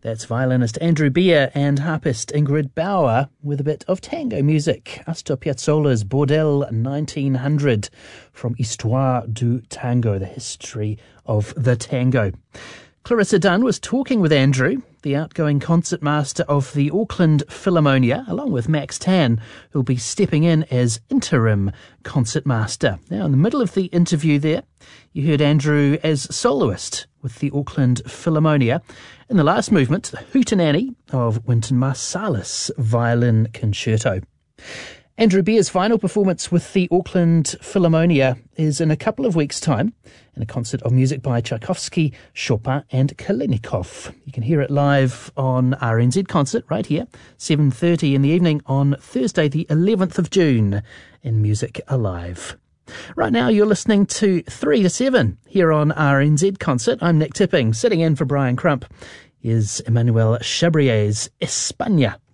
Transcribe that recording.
That's violinist Andrew Beer and harpist Ingrid Bauer with a bit of tango music. Astor Piazzolla's Bordel 1900 from Histoire du Tango, the history of the tango. Clarissa Dunn was talking with Andrew, the outgoing concertmaster of the Auckland Philharmonia, along with Max Tan, who'll be stepping in as interim concertmaster. Now, in the middle of the interview there, you heard Andrew as soloist with the Auckland Philharmonia. In the last movement, the Hootenanny of Wynton Marsalis Violin Concerto. Andrew Beer's final performance with the Auckland Philharmonia is in a couple of weeks' time in a concert of music by Tchaikovsky, Chopin and Kalinikov. You can hear it live on RNZ Concert right here, 7:30 in the evening on Thursday the 11th of June in Music Alive. Right now you're listening to 3 to 7 here on RNZ Concert. I'm Nick Tipping, sitting in for Brian Crump. Here's Emmanuel Chabrier's España.